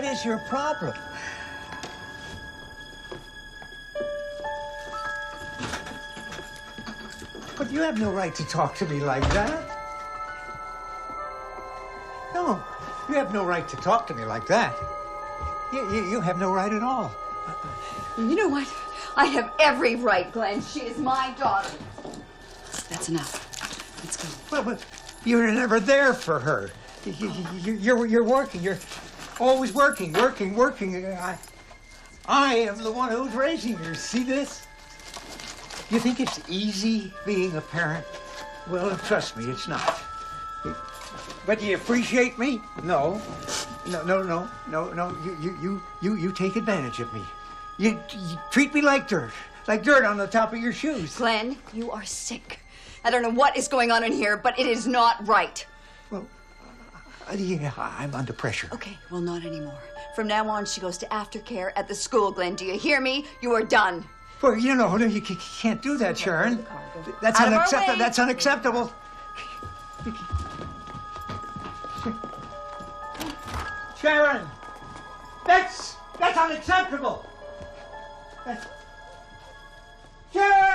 is your problem? But you have no right to talk to me like that. No, you have no right to talk to me like that. You have no right at all. You know what? I have every right, Glenn. She is my daughter. That's enough. Let's go. Well, but you're never there for her. You're working. You're always working. I am the one who's raising her. See this? You think it's easy being a parent? Well, trust me, it's not. But do you appreciate me? No. You take advantage of me. You treat me like dirt on the top of your shoes. Glenn, you are sick. I don't know what is going on in here, but it is not right. Well, yeah, I'm under pressure. Okay, well, not anymore. From now on, she goes to aftercare at the school, Glenn. Do you hear me? You are done. Well, you can't do that, Sharon. That's unacceptable. That's unacceptable. Sharon, that's unacceptable. Sharon!